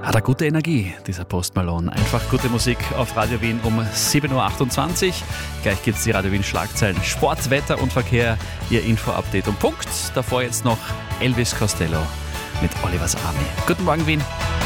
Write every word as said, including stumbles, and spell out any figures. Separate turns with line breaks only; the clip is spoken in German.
Hat er gute Energie, dieser Post Malone. Einfach gute Musik auf Radio Wien um sieben Uhr achtundzwanzig. Gleich gibt es die Radio Wien Schlagzeilen Sport, Wetter und Verkehr, Ihr Info-Update um Punkt. Davor jetzt noch Elvis Costello mit Olivers Army. Guten Morgen, Wien.